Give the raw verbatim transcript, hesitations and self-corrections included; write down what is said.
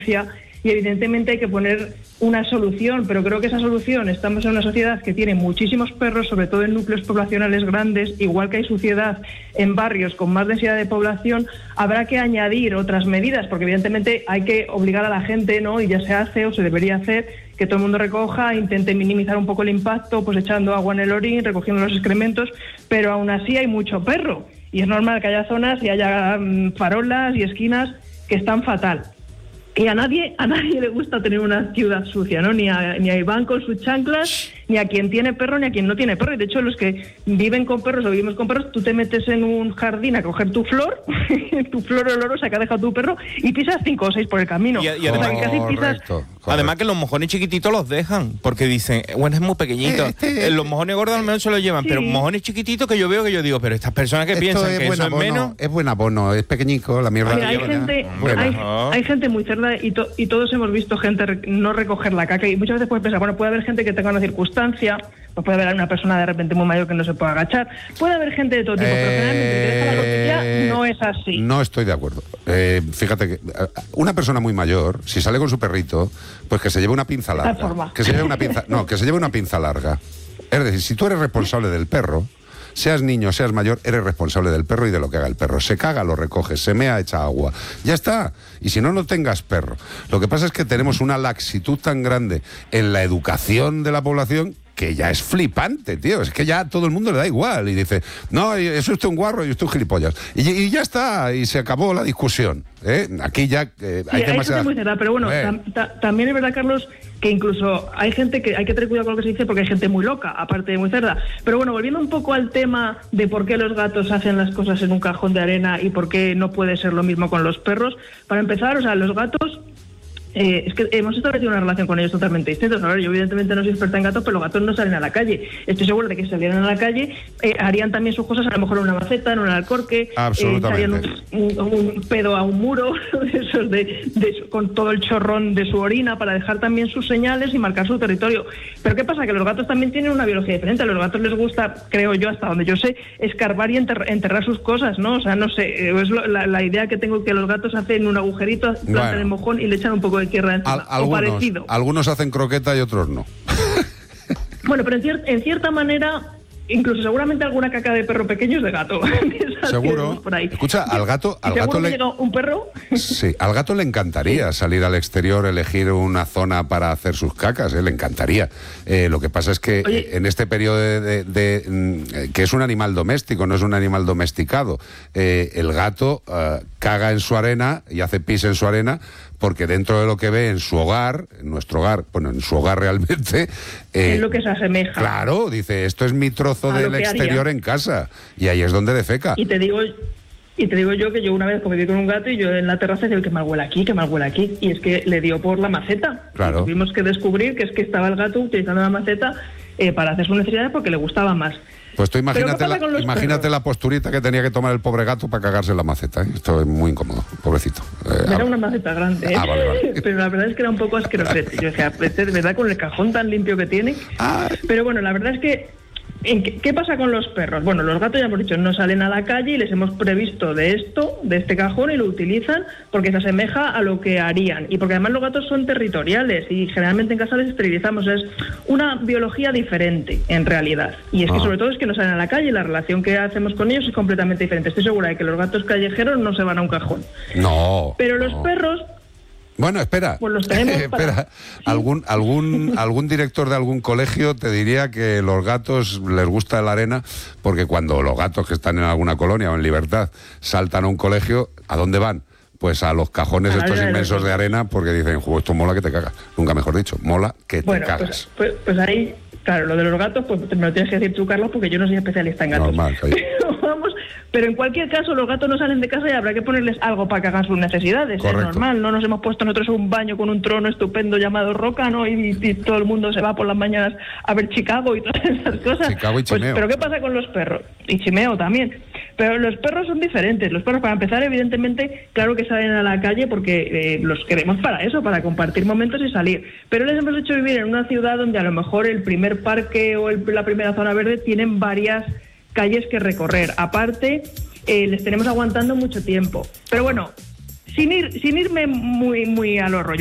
y evidentemente hay que poner una solución, pero creo que esa solución, estamos en una sociedad que tiene muchísimos perros, sobre todo en núcleos poblacionales grandes, igual que hay suciedad en barrios con más densidad de población, habrá que añadir otras medidas, porque evidentemente hay que obligar a la gente, ¿no? Y ya se hace o se debería hacer, que todo el mundo recoja, intente minimizar un poco el impacto, pues echando agua en el orín, recogiendo los excrementos, pero aún así hay mucho perro, y es normal que haya zonas y haya um, farolas y esquinas que están fatal. Y a nadie a nadie le gusta tener una ciudad sucia, ¿no? Ni a, ni a Iván con sus chanclas, ni a quien tiene perro, ni a quien no tiene perro. Y de hecho, los que viven con perros o vivimos con perros, tú te metes en un jardín a coger tu flor, tu flor olorosa que ha dejado tu perro, y pisas cinco o seis por el camino. Y, y además, o sea, que casi pisas... Correcto, correcto. Además que los mojones chiquititos los dejan, porque dicen, bueno, es muy pequeñito. Este, Eh, los mojones gordos al menos se los llevan, Sí. pero mojones chiquititos que yo veo que yo digo, pero estas personas que Esto piensan es que buen eso es abono, menos... es buen abono, es pequeñico, la mierda. Mira, hay la gente, Bueno. hay, Ajá. hay gente muy cerda y, to, y todos hemos visto gente re, no recoger la caca, y muchas veces puedes pensar, bueno, puede haber gente que tenga una circunstancia, pues puede haber una persona de repente muy mayor que no se pueda agachar, puede haber gente de todo tipo, pero generalmente el que deja la costilla no es así. No estoy de acuerdo. Eh, fíjate que eh, una persona muy mayor, si sale con su perrito, pues que se lleve una pinza De larga. tal forma. Que se lleve una pinza, no, que se lleve una pinza larga. Es decir, si tú eres responsable del perro, seas niño, seas mayor, eres responsable del perro y de lo que haga el perro. Se caga, lo recoges, se mea, echa agua. Ya está. Y si no, no tengas perro. Lo que pasa es que tenemos una laxitud tan grande en la educación de la población que ya es flipante, tío. Es que ya a todo el mundo le da igual. Y dice, no, es usted un guarro y usted un gilipollas. Y, y ya está, y se acabó la discusión. ¿eh? Aquí ya eh, hay Sí, hay demasiada... gente muy cerrada, pero bueno, Eh. tam, ta, también es verdad, Carlos, que incluso hay gente que hay que tener cuidado con lo que se dice, porque hay gente muy loca, aparte de muy cerda. Pero bueno, volviendo un poco al tema de por qué los gatos hacen las cosas en un cajón de arena y por qué no puede ser lo mismo con los perros. Para empezar, o sea, los gatos... Eh, es que hemos establecido una relación con ellos totalmente distinta. A ver, yo evidentemente no soy experta en gatos, pero los gatos no salen a la calle. Estoy seguro de que si salieran a la calle eh, harían también sus cosas, a lo mejor en una maceta, en un alcorque, Absolutamente. eh, un, un, un pedo a un muro de esos de, de, con todo el chorrón de su orina, para dejar también sus señales y marcar su territorio. Pero ¿qué pasa? Que los gatos también tienen una biología diferente. A los gatos les gusta, creo yo, hasta donde yo sé, escarbar y enterrar, enterrar sus cosas, ¿no? O sea, no sé, es lo, la, la idea que tengo, que los gatos hacen un agujerito, plantan Bueno. el mojón y le echan un poco de tierra encima, Al- o algunos, parecido. algunos hacen croqueta y otros no. Bueno, pero en, cier- en cierta manera, incluso seguramente alguna caca de perro pequeño es de gato. De esas que Seguro. vemos por ahí. Escucha, al gato, ¿Y al seguro gato que le... llega un perro? Sí, al gato le encantaría salir al exterior, elegir una zona para hacer sus cacas, ¿eh? Le encantaría. Eh, lo que pasa es que Oye. eh, en este periodo de, de- de, mm, que es un animal doméstico, no es un animal domesticado, eh, el gato eh, caga en su arena y hace pis en su arena, porque dentro de lo que ve en su hogar, en nuestro hogar, bueno, en su hogar realmente... eh, Es lo que se asemeja. Claro, dice, esto es mi trozo A lo del que exterior haría. en casa, y ahí es donde defeca. Y te digo... Y te digo yo que yo una vez conviví con un gato y yo en la terraza decía, que mal huele aquí, que mal huele aquí. Y es que le dio por la maceta. Claro. Y tuvimos que descubrir que es que estaba el gato utilizando la maceta eh, para hacer sus necesidades porque le gustaba más. Pues tú ¿Pero imagínate, qué pasa la, con los imagínate perros? la posturita que tenía que tomar el pobre gato para cagarse en la maceta, ¿eh? Esto es muy incómodo, pobrecito. Eh, Era ah, una maceta grande, ¿eh? Ah, vale, vale. Pero la verdad es que era un poco asquerosete. Yo decía, este, de verdad, con el cajón tan limpio que tiene. Ah. Pero bueno, la verdad es que... ¿En qué, ¿Qué pasa con los perros? Bueno, los gatos, ya hemos dicho, no salen a la calle y les hemos previsto de esto, de este cajón, y lo utilizan porque se asemeja a lo que harían. Y porque además los gatos son territoriales y generalmente en casa les esterilizamos. Es una biología diferente, en realidad. Y es que Ah. sobre todo es que no salen a la calle y la relación que hacemos con ellos es completamente diferente. Estoy segura de que los gatos callejeros no se van a un cajón. No. Pero los no. perros... Bueno, espera. Pues los tenemos para- espera. Algún, algún, algún director de algún colegio te diría que los gatos les gusta la arena, porque cuando los gatos que están en alguna colonia o en libertad saltan a un colegio, ¿a dónde van? Pues a los cajones A la estos arena de los inmensos de gatos. arena, porque dicen, juego, esto mola que te cagas. Nunca mejor dicho, mola que te Bueno, cagas. pues, pues, pues ahí, claro, lo de los gatos, pues me lo tienes que decir tú, Carlos, porque yo no soy especialista en gatos. Normal, calla. Pero vamos, pero en cualquier caso, los gatos no salen de casa y habrá que ponerles algo para que hagan sus necesidades. Correcto. Es normal, no nos hemos puesto nosotros un baño con un trono estupendo llamado Roca, ¿no? Y, y todo el mundo se va por las mañanas a ver Chicago y todas esas cosas. Chicago y Pues, Chimeo. pero ¿qué pasa con los perros? Y Chimeo también. Pero los perros son diferentes. Los perros, para empezar, evidentemente, claro que salen a la calle porque eh, los queremos para eso, para compartir momentos y salir. Pero les hemos hecho vivir en una ciudad donde a lo mejor el primer parque o el- la primera zona verde tienen varias calles que recorrer. Aparte, eh, les tenemos aguantando mucho tiempo. Pero bueno, sin ir, sin irme muy, muy a los rollos.